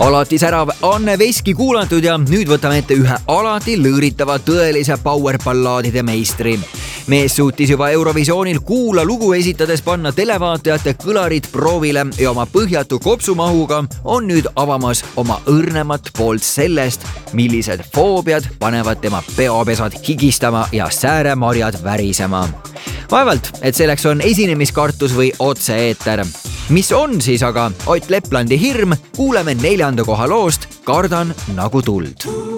Alati särav Anne Veski kuulatud ja nüüd võtame ette ühe alati lõõritava tõelise powerballaadide meistri. Mees suutis juba Eurovisioonil kuula lugu esitades panna televaatajate kõlarid proovile ja oma põhjatu kopsumahuga on nüüd avamas oma õrnemat poolt sellest, millised foobiad panevad tema peopesad higistama ja sääremarjad värisema. Vaevalt, et selleks on esinemiskartus või otse-eeter. Mis on siis aga Ott Leplandi hirm, kuuleme 4. koha loost Kardan nagu tuld.